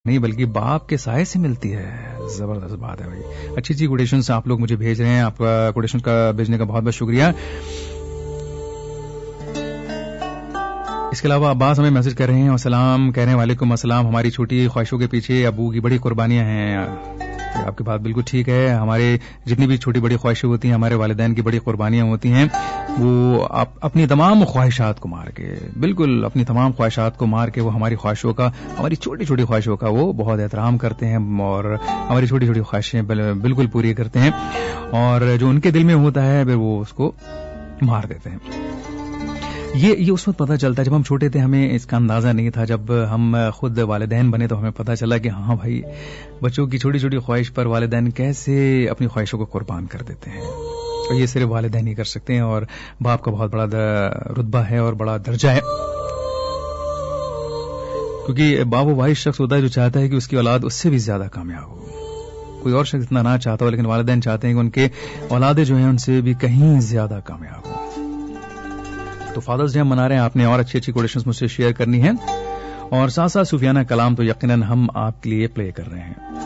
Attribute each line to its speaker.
Speaker 1: نہیں بلکہ باپ کے سائے سے ملتی ہے. زبردست بات ہے بھائی. اچھی کوٹیشنز آپ لوگ مجھے بھیج رہے ہیں. آپ کا کوٹیشن کا بھیجنے کا بہت بہت شکریہ. اس کے علاوہ عباس ہمیں میسج کر رہے ہیں. السلام کہہ رہے ہیں وعلیکم السلام. ہماری چھوٹی خواہشوں کے پیچھے ابو کی بڑی قربانیاں ہیں. آپ کی بات بالکل ٹھیک ہے. ہمارے جتنی بھی چھوٹی بڑی خواہشیں ہوتی ہیں ہمارے والدین کی بڑی قربانیاں ہوتی ہیں. وہ اپنی تمام خواہشات کو مار کے بالکل اپنی تمام خواہشات کو مار کے وہ ہماری خواہشوں کا ہماری چھوٹی چھوٹی خواہشوں کا وہ بہت احترام کرتے ہیں اور ہماری چھوٹی چھوٹی خواہشیں بالکل پوری کرتے ہیں اور جو ان کے دل میں ہوتا ہے پھر وہ اس کو مار دیتے ہیں. یہ اس وقت پتہ چلتا ہے جب ہم چھوٹے تھے. ہمیں اس کا اندازہ نہیں تھا. جب ہم خود والدین بنے تو ہمیں پتہ چلا کہ ہاں بھائی بچوں کی چھوٹی چھوٹی خواہش پر والدین کیسے اپنی خواہشوں کو قربان کر دیتے ہیں. اور یہ صرف والدین ہی کر سکتے ہیں اور باپ کا بہت بڑا رتبہ ہے اور بڑا درجہ ہے. کیونکہ باپ وہ واحد شخص ہوتا ہے جو چاہتا ہے کہ اس کی اولاد اس سے بھی زیادہ کامیاب ہو. کوئی اور شخص اتنا نہ چاہتا ہو لیکن والدین چاہتے ہیں کہ ان کے اولادیں جو ہیں ان سے بھی کہیں زیادہ کامیاب ہو. تو فادرز ڈے ہم منا رہے ہیں. آپ نے اور اچھی کوٹیشنز مجھ سے شیئر کرنی ہے اور ساتھ ساتھ صوفیانہ کلام تو یقیناً ہم آپ کے لیے پلے کر رہے ہیں.